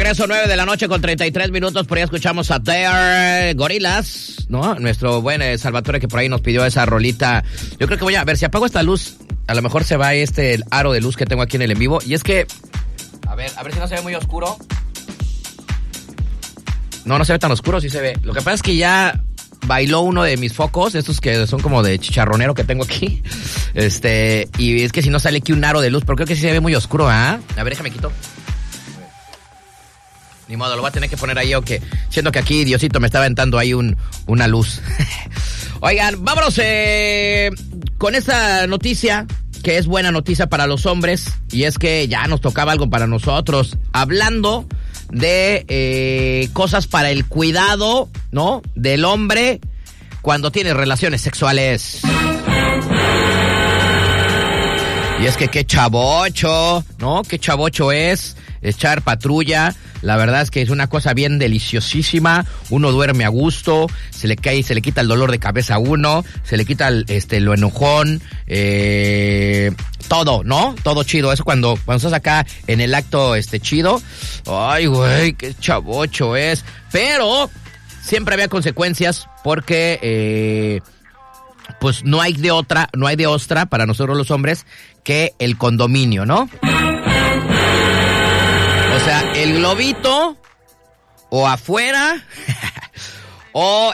regreso, 9 de la noche con 33 minutos. Por ahí escuchamos a The Gorillaz, ¿no? Nuestro buen Salvatore, que por ahí nos pidió esa rolita. Yo creo que voy a ver si apago esta luz. A lo mejor se va el aro de luz que tengo aquí en el en vivo. Y es que, a ver si no se ve muy oscuro. No se ve tan oscuro, sí se ve. Lo que pasa es que ya bailó uno de mis focos, estos que son como de chicharronero que tengo aquí. Y es que si no sale aquí un aro de luz, pero creo que sí se ve muy oscuro, ¿ah? A ver, déjame quito. Ni modo, lo voy a tener que poner ahí, aunque siento que aquí Diosito me está aventando ahí una luz. Oigan, vámonos con esta noticia, que es buena noticia para los hombres, y es que ya nos tocaba algo para nosotros. Hablando de cosas para el cuidado, ¿no? Del hombre cuando tiene relaciones sexuales. Y es que qué chavocho, ¿no? Qué chavocho es echar patrulla. La verdad es que es una cosa bien deliciosísima. Uno duerme a gusto, se le quita el dolor de cabeza a uno, se le quita lo enojón, todo, ¿no? Todo chido. Eso cuando estás acá en el acto chido. Ay, güey, qué chavocho es. Pero siempre había consecuencias porque pues no hay de ostra para nosotros los hombres que el condominio, ¿no? O sea, el globito o afuera o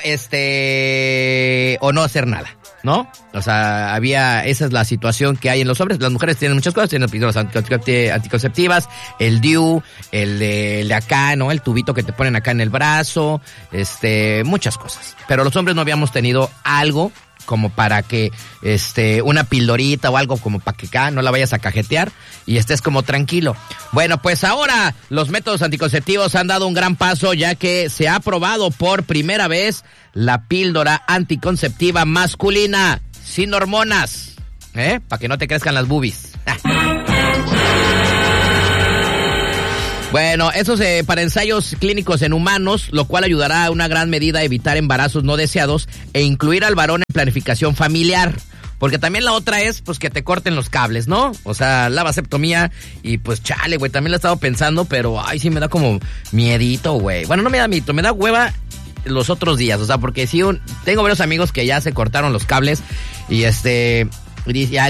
o no hacer nada, ¿no? O sea, esa es la situación que hay en los hombres. Las mujeres tienen muchas cosas, tienen píldoras anticonceptivas, el DIU, el de acá, ¿no? El tubito que te ponen acá en el brazo, muchas cosas. Pero los hombres no habíamos tenido algo como para que, una pildorita o algo como para que acá no la vayas a cajetear y estés como tranquilo. Bueno, pues ahora los métodos anticonceptivos han dado un gran paso, ya que se ha aprobado por primera vez la píldora anticonceptiva masculina, sin hormonas, para que no te crezcan las boobies. Bueno, eso es para ensayos clínicos en humanos, lo cual ayudará a una gran medida a evitar embarazos no deseados e incluir al varón en planificación familiar. Porque también la otra es, pues, que te corten los cables, ¿no? O sea, la vasectomía y, pues, chale, güey, también lo he estado pensando, pero, ay, sí me da como miedito, güey. Bueno, no me da miedo, me da hueva los otros días, o sea, porque sí, tengo varios amigos que ya se cortaron los cables y, ya